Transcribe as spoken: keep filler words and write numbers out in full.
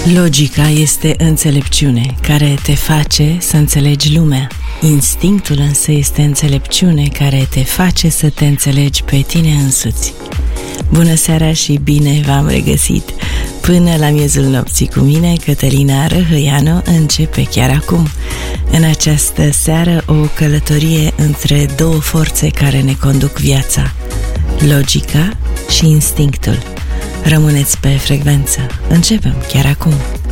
Logica este înțelepciune care te face să înțelegi lumea. Instinctul însă este înțelepciune care te face să te înțelegi pe tine însuți. Bună seara și bine v-am regăsit! Până la miezul nopții cu mine, Cătălina Răhăianu, începe chiar acum. În această seară o călătorie între două forțe care ne conduc viața, logica și instinctul. Rămâneți pe frecvență. Începem chiar acum.